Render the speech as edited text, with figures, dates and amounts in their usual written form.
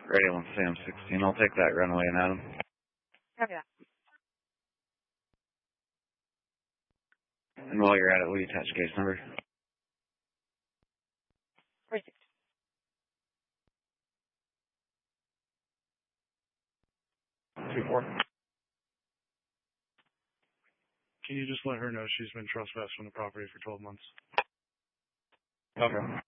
Radio 1 Sam 16. I'll take that runway and Adam. Copy that. And while you're at it, will you attach case number? 46. Two four. Can you just let her know she's been trespassed from the property for 12 months? Okay.